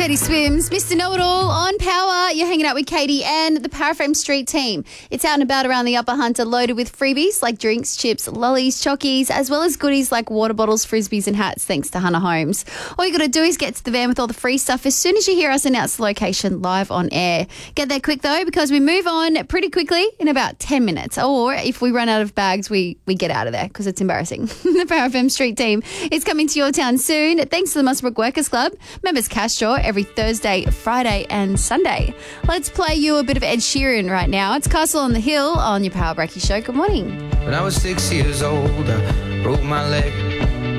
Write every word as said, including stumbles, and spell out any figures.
Betty Swims, Mister Know-It-All on Power. You're hanging out with Katie and the Paraframe Street team. It's out and about around the Upper Hunter, loaded with freebies like drinks, chips, lollies, chockies, as well as goodies like water bottles, frisbees and hats, thanks to Hunter Homes. All you got to do is get to the van with all the free stuff as soon as you hear us announce the location live on air. Get there quick, though, because we move on pretty quickly in about ten minutes. Or if we run out of bags, we, we get out of there because it's embarrassing. The Paraframe Street team is coming to your town soon, thanks to the Musbrook Workers Club. Members cash draw every Thursday, Friday and Sunday. Let's play you a bit of Ed Sheeran right now. It's Castle on the Hill on your Power Breaky Show. Good morning. When I was six years old, I broke my leg.